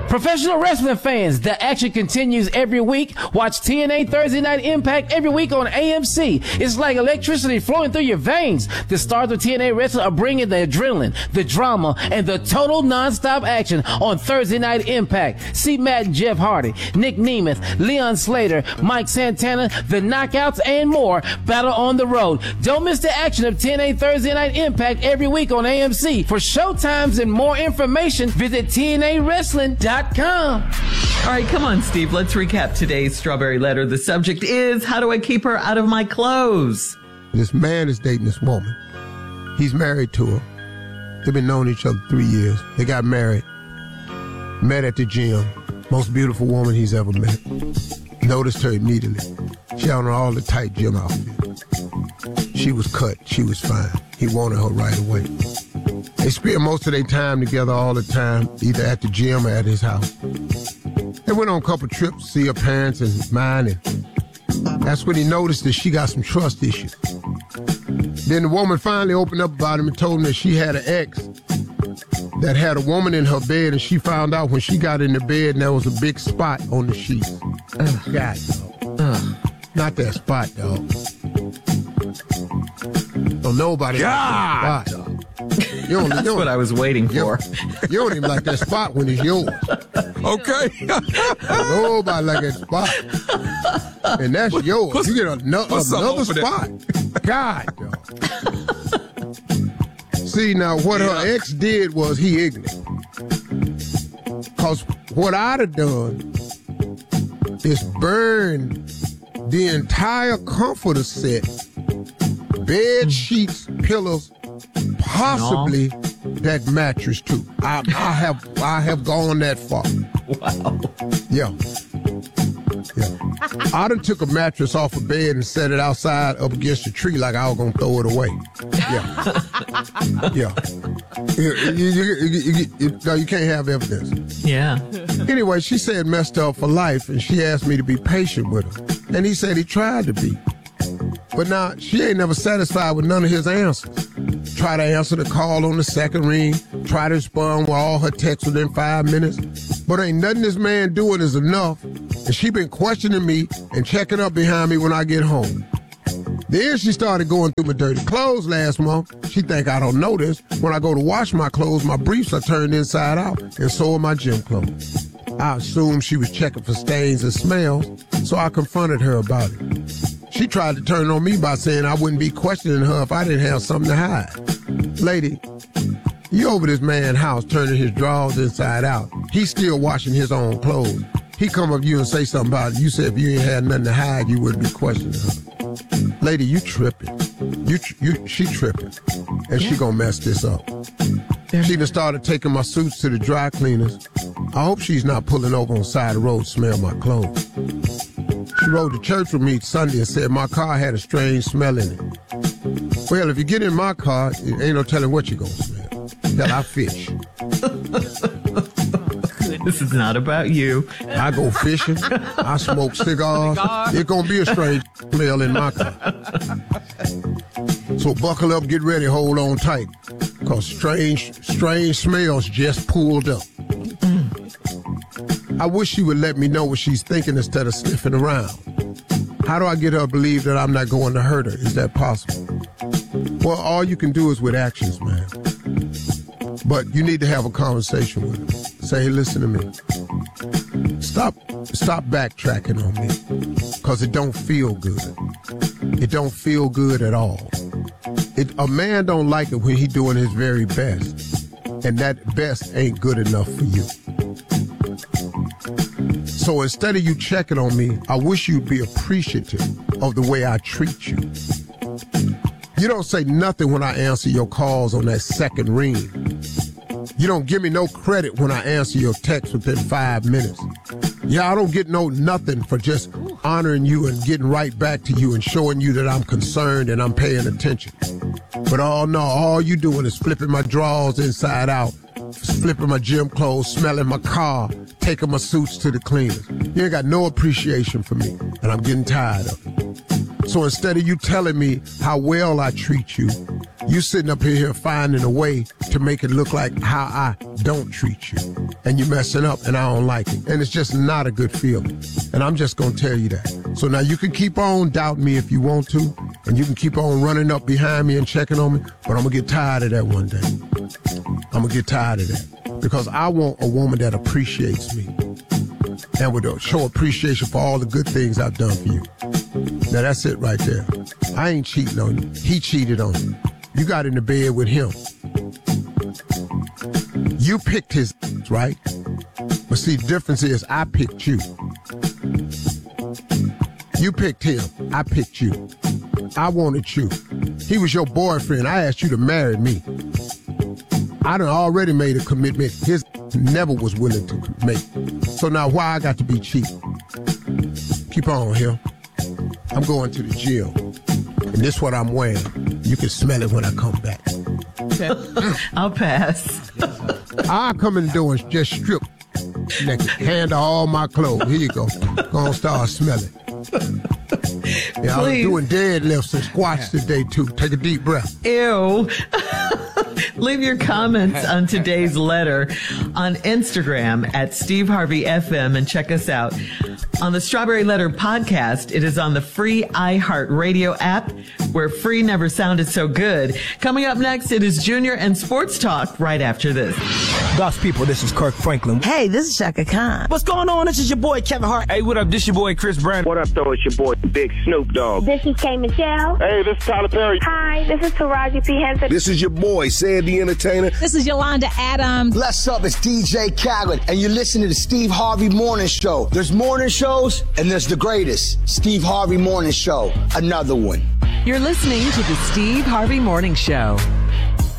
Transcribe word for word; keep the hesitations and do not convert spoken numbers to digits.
Professional wrestling fans, the action continues every week. Watch T N A Thursday Night Impact every week on A M C. It's like electricity flowing through your veins. The stars of T N A Wrestling are bringing the adrenaline, the drama, and the total non-stop action on Thursday Night Impact. See Matt and Jeff Hardy, Nick Nemeth, Leon Slater, Mike Santana, the Knockouts, and more battle on the road. Don't miss the action of T N A Thursday Night Impact every week on A M C. For showtimes and more information, visit T N A wrestling dot com. All right, come on, Steve. Let's recap today's Strawberry Letter. The subject is, how do I keep her out of my clothes? This man is dating this woman. He's married to her. They've been knowing each other three years. They got married. Met at the gym. Most beautiful woman he's ever met. Noticed her immediately. She had on all the tight gym outfits. She was cut. She was fine. He wanted her right away. They spent most of their time together all the time, either at the gym or at his house. They went on a couple trips to see her parents and mine, and that's when he noticed that she got some trust issues. Then the woman finally opened up about him and told him that she had an ex that had a woman in her bed, and she found out when she got in the bed and there was a big spot on the sheets. Ugh. God, dog. Ugh. Not that spot, dog. Don't nobody like that spot, dog. You don't, That's you don't, what I was waiting for. You, you don't even like that spot when it's yours. Okay. Nobody like that spot. And that's what, yours. You get a, no, another spot. God, dog. See, now, what yeah. her ex did was he ignorant. Because what I'd have done is burn the entire comforter set, bed sheets, pillows, possibly that mattress too. I, I have I have gone that far. Wow. Yeah. Yeah. I done took a mattress off a bed and set it outside up against a tree like I was gonna throw it away. Yeah. Yeah. You, you, you, you, you, no, you can't have evidence. Yeah. Anyway, she said messed up for life, and she asked me to be patient with her. And he said he tried to be. But now, she ain't never satisfied with none of his answers. Try to answer the call on the second ring. Try to respond with all her texts within five minutes. But ain't nothing this man doing is enough. And she been questioning me and checking up behind me when I get home. Then she started going through my dirty clothes last month. She think I don't know this. When I go to wash my clothes, my briefs are turned inside out, and so are my gym clothes. I assumed she was checking for stains and smells, so I confronted her about it. She tried to turn on me by saying I wouldn't be questioning her if I didn't have something to hide. Lady, you over this man's house turning his drawers inside out. He's still washing his own clothes. He come up to you and say something about it. You said if you ain't had nothing to hide, you wouldn't be questioning her. Lady, you tripping. You, you, she tripping. And yeah. she gonna mess this up. There's... She done started taking my suits to the dry cleaners. I hope she's not pulling over on the side of the road to smell my clothes. She rode to church with me Sunday and said my car had a strange smell in it. Well, if you get in my car, it ain't no telling what you're gonna smell. Hell, I fish. This is not about you. I go fishing. I smoke cigars. It's gonna be a strange smell in my car. So buckle up, get ready, hold on tight. Cause strange, strange smells just pulled up. I wish she would let me know what she's thinking instead of sniffing around. How do I get her to believe that I'm not going to hurt her? Is that possible? Well, all you can do is with actions, man. But you need to have a conversation with her. Say, hey, listen to me. Stop, stop backtracking on me. Because it don't feel good. It don't feel good at all. It, a man don't like it when he doing his very best. And that best ain't good enough for you. So instead of you checking on me, I wish you'd be appreciative of the way I treat you. You don't say nothing when I answer your calls on that second ring. You don't give me no credit when I answer your text within five minutes. Yeah, I don't get no nothing for just honoring you and getting right back to you and showing you that I'm concerned and I'm paying attention. But oh no, all you doing is flipping my drawers inside out, flipping my gym clothes, smelling my car, taking my suits to the cleaners. You ain't got no appreciation for me, and I'm getting tired of it. So instead of you telling me how well I treat you, You sitting up here finding a way to make it look like how I don't treat you. And you messing up and I don't like it. And it's just not a good feeling. And I'm just going to tell you that. So now you can keep on doubting me if you want to. And you can keep on running up behind me and checking on me. But I'm going to get tired of that one day. I'm going to get tired of that. Because I want a woman that appreciates me. And would show appreciation for all the good things I've done for you. Now that's it right there. I ain't cheating on you. He cheated on you. You got in the bed with him. You picked his, right? But see, the difference is I picked you. You picked him. I picked you. I wanted you. He was your boyfriend. I asked you to marry me. I done already made a commitment his never was willing to make. So now why I got to be cheap? Keep on here. I'm going to the gym. And this is what I'm wearing. You can smell it when I come back. Okay. I'll pass. I'll come in the door and just strip naked. Hand all my clothes. Here you go. Gonna start smelling. Yeah, I was doing deadlifts and squats today too. Take a deep breath. Ew. Leave your comments on today's letter on Instagram at Steve Harvey F M and check us out on the Strawberry Letter podcast. It is on the free iHeartRadio app where free never sounded so good. Coming up next, it is Junior and Sports Talk right after this. God's people, this is Kirk Franklin. Hey, this is Shaka Khan. What's going on? This is your boy Kevin Hart. Hey, what up? This your boy Chris Brown. What up, though? It's your boy Big Snoop Dogg. This is K. Michelle. Hey, this is Tyler Perry. Hi, this is Taraji P. Henson. This is your boy Sid the Entertainer. This is Yolanda Adams. What's up? It's D J Khaled, and you're listening to the Steve Harvey Morning Show. There's morning shows, and there's the greatest, Steve Harvey Morning Show. Another one. You're listening to the Steve Harvey Morning Show.